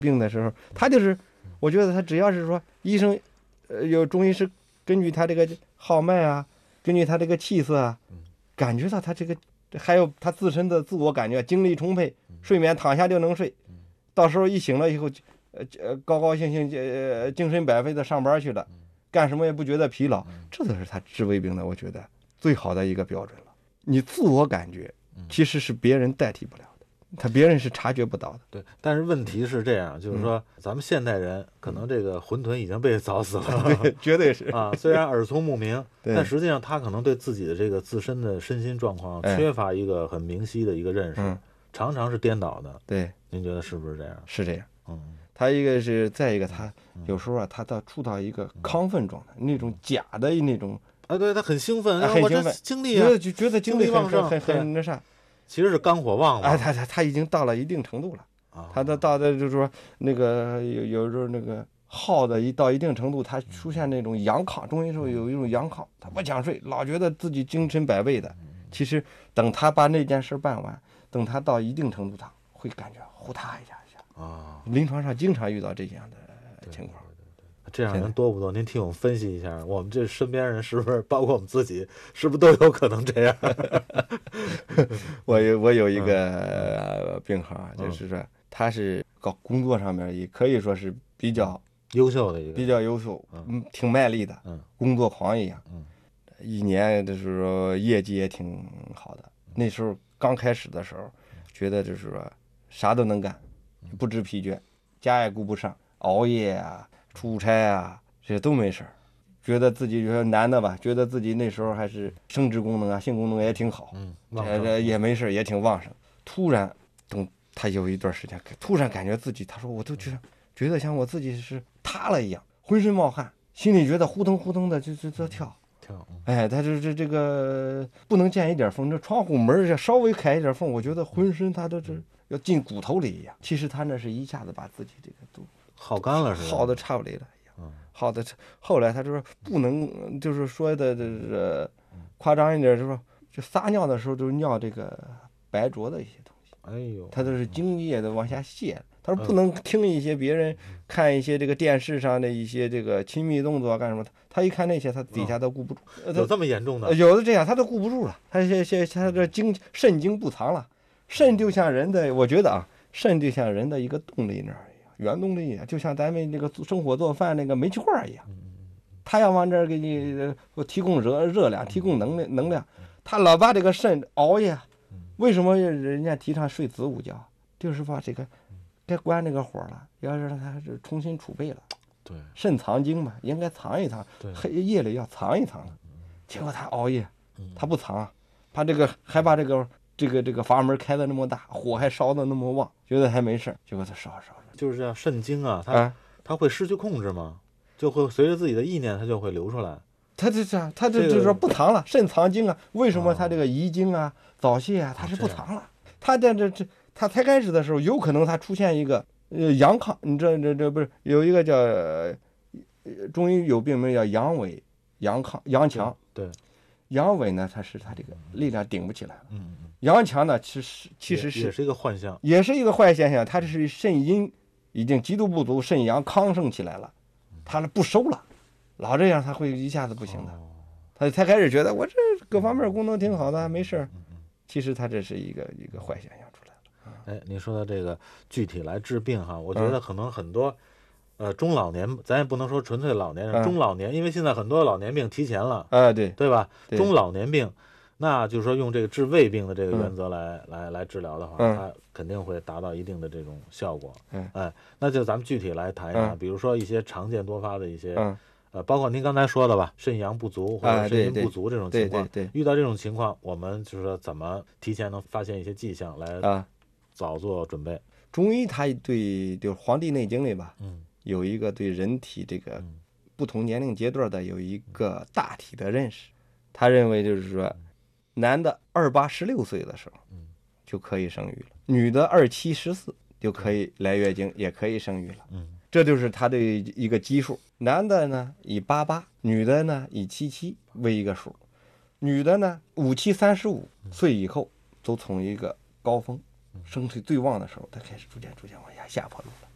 病的时候，他就是，我觉得他只要是说医生，有中医师根据他这个号脉啊，根据他这个气色啊，感觉到他这个还有他自身的自我感觉精力充沛，睡眠躺下就能睡，到时候一醒了以后，高高兴兴，精神百倍的上班去了，干什么也不觉得疲劳，这就是他治胃病的，我觉得最好的一个标准了。你自我感觉其实是别人代替不了的，别人是察觉不到的。 对，但是问题是这样，就是说咱们现代人可能这个馄饨已经被早死了， 对，绝对是啊，虽然耳聪目明，但实际上他可能对自己的这个自身的身心状况缺乏一个很明晰的一个认识，常常是颠倒的。 对， 您觉得是不是这样？ 是这样。他一个是，再一个他有时候啊，他处到一个亢奋状态，那种假的那种。 对，他很兴奋， 很兴奋， 精力啊， 觉得精力旺盛， 很那啥， 其实是肝火旺了。 他已经到了一定程度了，他到的就是说那个有时候那个耗的到一定程度，他出现那种阳亢，中医说有一种阳亢，他不想睡，老觉得自己精神百倍的。其实等他把那件事办完，等他到一定程度，他会感觉呼嗒一下啊。临床上经常遇到这样的情况。 这样人多不多？您替我们分析一下，我们这身边人是不是，包括我们自己，是不是都有可能这样？ 我有一个病号，就是说他是搞工作上面也可以说是比较优秀的一个， 比较优秀，挺卖力的，工作狂一样，一年就是说业绩也挺好的。那时候刚开始的时候，觉得就是说啥都能干，不知疲倦，家也顾不上，熬夜啊。出差啊，这些都没事儿，觉得自己就是男的吧，觉得自己那时候还是生殖功能啊、性功能也挺好，也没事，也挺旺盛。突然，等他有一段时间，突然感觉自己，他说我都觉得像我自己是塌了一样，浑身冒汗，心里觉得呼腾呼腾的就跳。哎，他这个不能见一点风，这窗户门稍微开一点缝，我觉得浑身他都是要进骨头里一样。其实他那是一下子把自己这个都耗干了，是吧？ 耗的差不离了，耗的。后来他就说不能，就是说的这夸张一点，就是说就撒尿的时候就尿这个白浊的一些东西。 哎呦， 他都是精液的往下泄。他说不能听一些别人看一些这个电视上的一些这个亲密动作干什么，他一看那些，他底下都顾不住。 有这么严重的？ 有的这样，他都顾不住了。他这肾精不藏了，肾就像人的，我觉得啊，肾就像人的一个动力那儿。原动力就像咱们那个生火做饭那个煤气罐一样，他要往这儿给你提供热量，提供能量，他老把这个肾熬夜。为什么人家提倡睡子午觉？就是把这个该关这个火了，要让它重新储备了。 对， 肾藏精嘛，应该藏一藏，夜里要藏一藏了。结果他熬夜，他不藏啊，把这个还把这个阀门开的那么大，火还烧的那么旺，觉得还没事，结果他烧。 就是这样，肾精啊，它会失去控制吗？就会随着自己的意念，它就会流出来。 他就说不藏了，肾藏精啊。为什么他这个遗精啊、早泄啊，他是不藏了？他他才开始的时候，有可能他出现一个阳亢，你这不是有一个叫中医有病名叫阳痿、阳亢、阳强。 对， 阳痿呢，他这个力量顶不起来了。阳强呢，其实也是一个幻象， 也是一个坏现象。他这是肾阴已经极度不足，肾阳亢盛起来了，他不收了，老这样他会一下子不行的。他才开始觉得我这各方面功能挺好的，没事。其实他这是一个坏现象出来了。 哎，你说的这个具体来治病哈，我觉得可能很多中老年，咱也不能说纯粹老年人，中老年，因为现在很多老年病提前了，对吧？中老年病。那就是说，用这个治胃病的这个原则来治疗的话，它肯定会达到一定的这种效果。那就咱们具体来谈一谈，比如说一些常见多发的一些，包括您刚才说的吧，肾阳不足或者肾阴不足这种情况，遇到这种情况，我们就是说怎么提前能发现一些迹象来早做准备。 中医它对就是《黄帝内经》里吧，有一个对人体这个不同年龄阶段的有一个大体的认识，他认为就是说。男的28、16岁的时候，就可以生育了；女的27、14就可以来月经，也可以生育了。这就是他的一个基数。男的呢以88，女的呢以77为一个数。女的呢57、35岁以后都从一个高峰，身体最旺的时候，它开始逐渐往下坡路了。